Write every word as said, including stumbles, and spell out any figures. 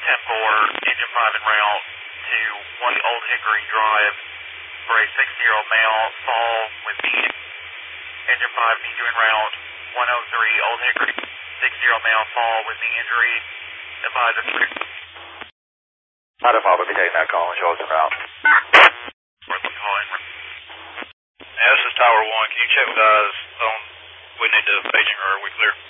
ten four, engine five en route to one Old Hickory Drive for a sixty-year-old male fall with knee. Engine five needs you en route, one oh three Old Hickory, sixty-year-old male fall with knee injury, advise of three. Item five, we'll be taking that call and show us en route. Yeah, this is Tower one. Can you check with guys on we need to paging or are we clear?